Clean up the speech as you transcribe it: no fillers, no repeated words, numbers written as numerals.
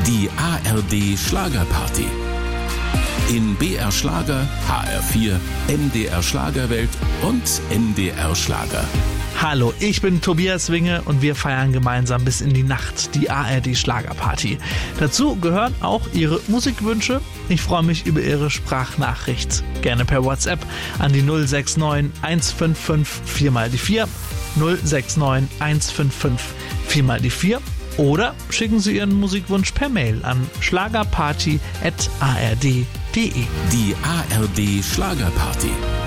Die ARD Schlagerparty. In BR Schlager, HR4, MDR Schlagerwelt und MDR Schlager. Hallo, ich bin Tobias Winge und wir feiern gemeinsam bis in die Nacht die ARD Schlagerparty. Dazu gehören auch Ihre Musikwünsche. Ich freue mich über Ihre Sprachnachricht. Gerne per WhatsApp an die 069 155 4x4, 069 155 4x4 oder schicken Sie Ihren Musikwunsch per Mail an schlagerparty@ard.de. Die ARD Schlagerparty.